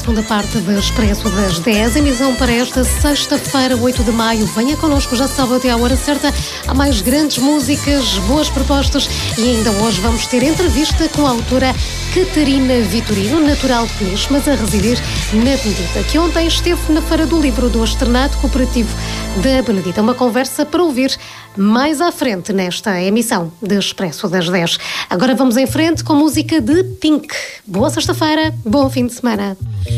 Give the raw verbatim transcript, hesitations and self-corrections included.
segunda parte do Expresso das dez, emissão para esta sexta-feira, oito de maio. Venha connosco, já sabe, até à hora certa. Há mais grandes músicas, boas propostas e ainda hoje vamos ter entrevista com a autora Catarina Vitorino, natural de Peniche, mas a residir na Benedita, que ontem esteve na Feira do Livro do Externato Cooperativo da Benedita. Uma conversa para ouvir mais à frente nesta emissão de Expresso das dez. Agora vamos em frente com música de Pink. Boa sexta-feira, bom fim de semana.